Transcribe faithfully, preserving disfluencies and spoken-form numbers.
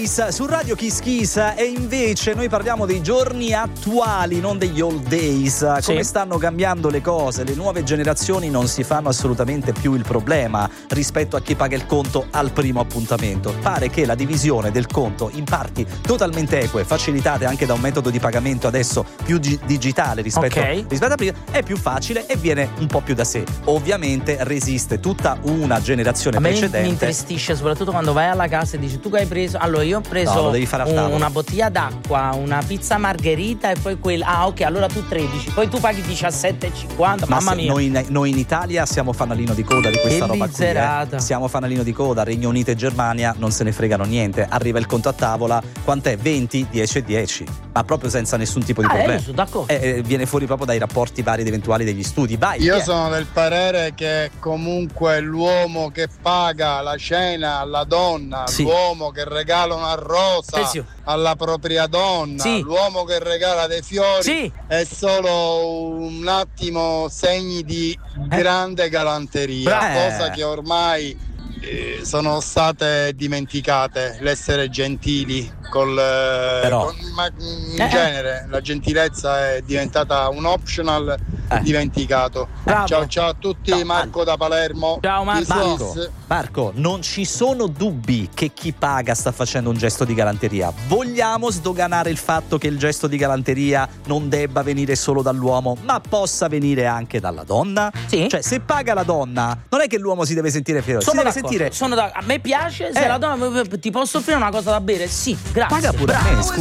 Days su Radio Kiss Kiss, e invece noi parliamo dei giorni attuali, non degli old days. Come sì. stanno cambiando le cose, le nuove generazioni non si fanno assolutamente più il problema rispetto a chi paga il conto al primo appuntamento. Pare che la divisione del conto in parti totalmente eque, facilitate anche da un metodo di pagamento adesso più gi- digitale rispetto, okay. rispetto a prima, è più facile e viene un po' più da sé. Ovviamente resiste tutta una generazione a me precedente. Mi intristisce soprattutto quando vai alla casa e dici: tu che hai preso? Allora io ho preso no, lo devi fare a tavola. una bottiglia d'acqua, una pizza margherita e poi quella. Ah, ok, allora tu tredici, poi tu paghi diciassette e cinquanta. Ma mamma mia. Noi, noi in Italia siamo fanalino di coda di questa che roba qui. Eh. Siamo fanalino di coda. Regno Unito e Germania non se ne fregano niente. Arriva il conto a tavola, quant'è? venti, dieci e dieci. Ma proprio senza nessun tipo di ah, problema. Eh, sono d'accordo. Eh, eh, viene fuori proprio dai rapporti vari ed eventuali degli studi. Vai. Io yeah. sono del parere che comunque l'uomo che paga la cena alla donna, sì. l'uomo che regala una rosa Prezio. alla propria donna, sì. l'uomo che regala dei fiori, sì. è solo un attimo segni di grande galanteria, eh. cosa che ormai eh, sono state dimenticate, l'essere gentili col, Però. con, ma in Eh. genere la gentilezza è diventata un optional Eh. dimenticato. Bravo. Ciao ciao a tutti, Ciao, Marco da Palermo. Ciao, Marco. Marco. Marco, non ci sono dubbi che chi paga sta facendo un gesto di galanteria. Vogliamo sdoganare il fatto che il gesto di galanteria non debba venire solo dall'uomo, ma possa venire anche dalla donna? Sì. Cioè, se paga la donna, non è che l'uomo si deve sentire fiero, Sono si deve d'accordo. sentire. Sono da... A me piace, se Eh. la donna ti posso offrire una cosa da bere? Sì, grazie. Paga pure a bravo. me, scusa.